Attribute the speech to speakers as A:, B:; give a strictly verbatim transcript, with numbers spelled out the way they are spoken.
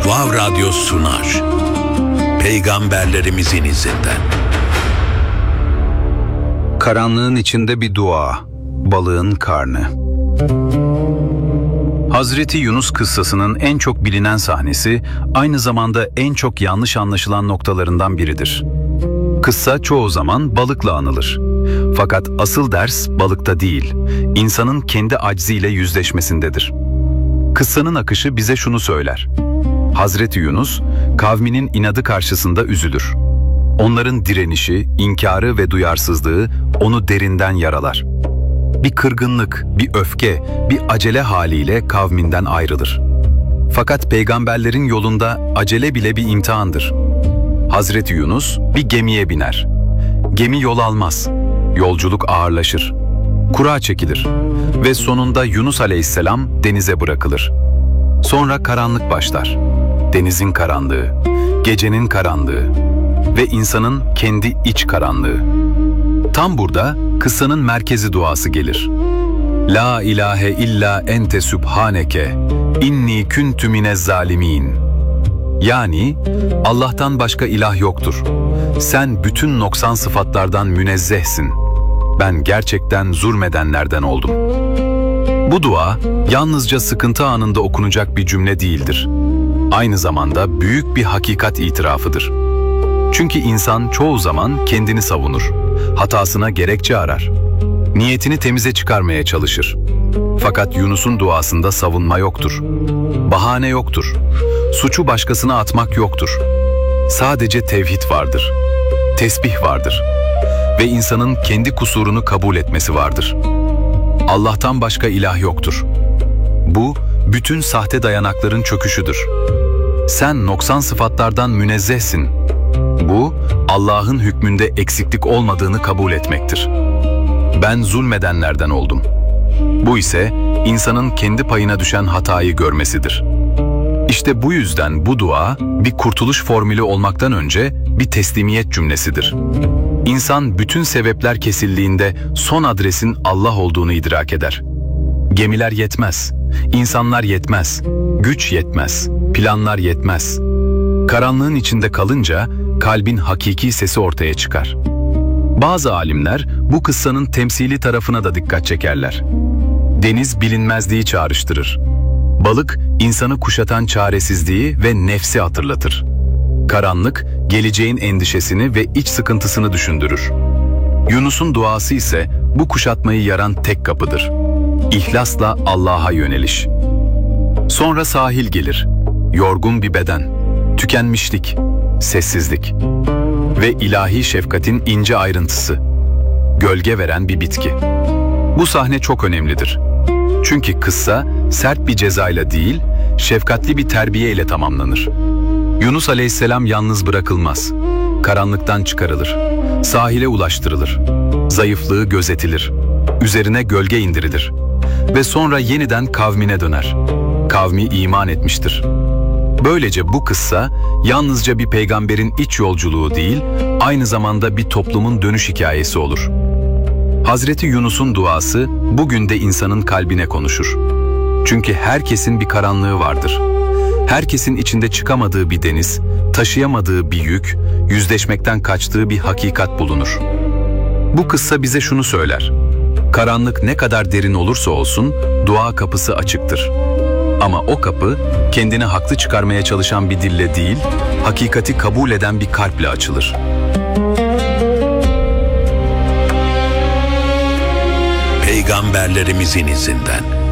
A: Vav Radyo sunar. Peygamberlerimizin izinden.
B: Karanlığın içinde bir dua. Balığın karnı. Hazreti Yunus kıssasının en çok bilinen sahnesi, aynı zamanda en çok yanlış anlaşılan noktalarından biridir. Kıssa çoğu zaman balıkla anılır. Fakat asıl ders balıkta değil, insanın kendi acziyle yüzleşmesindedir. Kıssanın akışı bize şunu söyler. Hazreti Yunus, kavminin inadı karşısında üzülür. Onların direnişi, inkarı ve duyarsızlığı onu derinden yaralar. Bir kırgınlık, bir öfke, bir acele haliyle kavminden ayrılır. Fakat peygamberlerin yolunda acele bile bir imtihandır. Hazreti Yunus bir gemiye biner. Gemi yol almaz. Yolculuk ağırlaşır. Kura çekilir ve sonunda Yunus Aleyhisselam denize bırakılır. Sonra karanlık başlar. Denizin karanlığı, gecenin karanlığı ve insanın kendi iç karanlığı. Tam burada kıssanın merkezi duası gelir. La ilahe illa ente sübhaneke, inni kuntu minez zalimin. Yani Allah'tan başka ilah yoktur. Sen bütün noksan sıfatlardan münezzehsin. Ben gerçekten zulmedenlerden oldum. Bu dua yalnızca sıkıntı anında okunacak bir cümle değildir. Aynı zamanda büyük bir hakikat itirafıdır. Çünkü insan çoğu zaman kendini savunur, hatasına gerekçe arar, niyetini temize çıkarmaya çalışır. Fakat Yunus'un duasında savunma yoktur, bahane yoktur, suçu başkasına atmak yoktur. Sadece tevhid vardır, tesbih vardır ve insanın kendi kusurunu kabul etmesi vardır. Allah'tan başka ilah yoktur. Bu, bütün sahte dayanakların çöküşüdür. Sen noksan sıfatlardan münezzehsin. Bu, Allah'ın hükmünde eksiklik olmadığını kabul etmektir. Ben zulmedenlerden oldum. Bu ise insanın kendi payına düşen hatayı görmesidir. İşte bu yüzden bu dua bir kurtuluş formülü olmaktan önce bir teslimiyet cümlesidir. İnsan bütün sebepler kesildiğinde son adresin Allah olduğunu idrak eder. Gemiler yetmez, insanlar yetmez, güç yetmez, planlar yetmez. Karanlığın içinde kalınca kalbin hakiki sesi ortaya çıkar. Bazı alimler bu kıssanın temsili tarafına da dikkat çekerler. Deniz bilinmezliği çağrıştırır. Balık insanı kuşatan çaresizliği ve nefsi hatırlatır. Karanlık geleceğin endişesini ve iç sıkıntısını düşündürür. Yunus'un duası ise bu kuşatmayı yaran tek kapıdır. İhlasla Allah'a yöneliş. Sonra sahil gelir. Yorgun bir beden, tükenmişlik, sessizlik ve ilahi şefkatin ince ayrıntısı. Gölge veren bir bitki. Bu sahne çok önemlidir. Çünkü kıssa sert bir cezayla değil, şefkatli bir terbiye ile tamamlanır. Yunus Aleyhisselam yalnız bırakılmaz. Karanlıktan çıkarılır. Sahile ulaştırılır. Zayıflığı gözetilir. Üzerine gölge indirilir. Ve sonra yeniden kavmine döner. Kavmi iman etmiştir. Böylece bu kıssa yalnızca bir peygamberin iç yolculuğu değil, aynı zamanda bir toplumun dönüş hikayesi olur. Hazreti Yunus'un duası bugün de insanın kalbine konuşur. Çünkü herkesin bir karanlığı vardır. Herkesin içinde çıkamadığı bir deniz, taşıyamadığı bir yük, yüzleşmekten kaçtığı bir hakikat bulunur. Bu kıssa bize şunu söyler. Karanlık ne kadar derin olursa olsun dua kapısı açıktır. Ama o kapı kendini haklı çıkarmaya çalışan bir dille değil, hakikati kabul eden bir kalple açılır.
A: Peygamberlerimizin izinden.